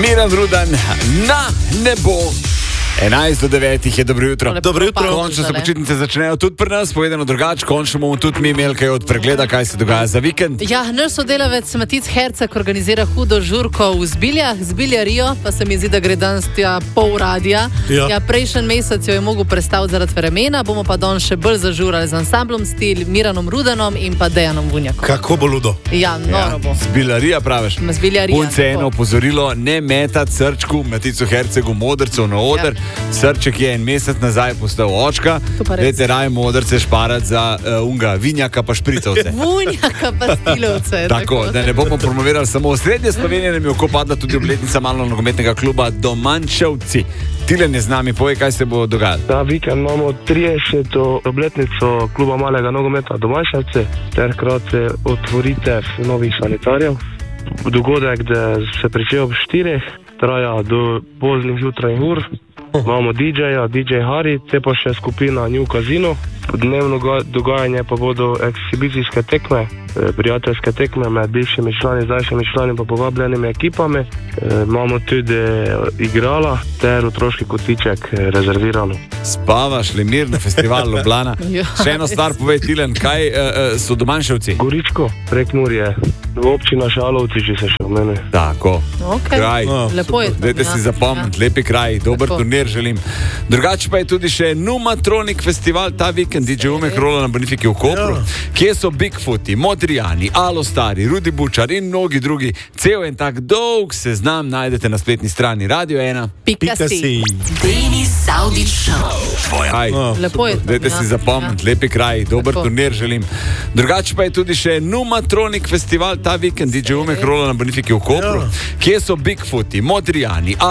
Miran Rudan na nebo. 11:09 je, dobro jutro. Dobro jutro. Končno se počitnice začnejo tudi pri nas, povedano drugače, končno bomo tudi mi imeli kaj od pregleda, kaj se dogaja za vikend. Ja, naš sodelavec Matic Herceg organizira hudo žurko v Zbiljah, Zbilja Rio, pa se mi zdi, da gre danes tja pol radija. Ja, prejšnji mesec jo je mogel predstaviti zaradi vremena, bomo pa danes še bolj zažurali z ansamblom Stil, Miranom Rudanom in pa Dejanom Vunjakom. Kako bo ludo? Ja, noro bo. Zbilja Rio, praviš? Zbilja Rio. Punce eno opozorilo, ne metati srčku Maticu Hercegu modrcev na oder. Ja. Srček je en mesec nazaj postal očka, dajte raje modrce šparati za unga, vinjaka pa špricovce. Vunjaka pa stilovce. Tako, da ne bomo promovirali samo v srednje Slovenije, nam je oko padla tudi obletnica malno nogometnega kluba Domančevci. Tilen je z nami, povej, kaj se bo dogajalo. Ta vikend imamo 30. obletnico kluba malega nogometa Domančevci, ter hkrati otvoritev novih sanitarjev. Dogodek, da se pričel ob 4, traja do poznih jutranjih ur. Imamo DJ-ja, DJ Hari, te pa še skupina New Casino. Dnevno dogajanje pa bodo ekshibicijske tekme, prijateljske tekme med bivšimi člani, zdajšnjimi člani pa povabljenimi ekipami. Imamo tudi igrala ter otroški kotiček rezervirano. Spavaš li mir na festivalu Ljubljana? Še eno stvar povej, Tilen, kaj so Domančevci? Goričko, Prekmurje, občina Šalovci, če se še omeni. Tako, kraj. Lepo je. Dajte si zapomniti, lepi kraj, dober turnir želim. Drugače pa je tudi še Numatronic festival ta vikend, DJ Umek rola na Bonifiki v Kopru. Kje so Bigfooti, Modrijani, Alostari, Rudi Bučar in mnogi drugi. Cel en tak dolg seznam najdete na spletni strani Radio 1.si. Denis Saudić Show. Lepo je. Dajte si zapomniti, lepi kraj, dober turnir želim. Drugače pa je tudi še Numatronic festival ta vikend, DJ Umek rola na Bonifiki v Kopru. Kje so Bigfooti, Modrijani,